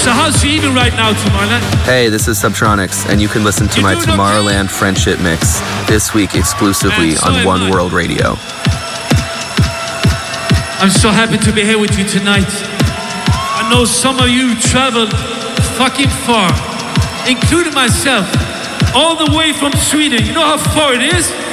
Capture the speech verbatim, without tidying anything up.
So how's she even right now, Tomorrowland? Hey, this is Subtronics, and you can listen to You my doing okay? Tomorrowland Friendship Mix this week exclusively And so on am One I. World Radio. I'm so happy to be here with you tonight. I know some of you traveled fucking far, including myself, all the way from Sweden. You know how far it is?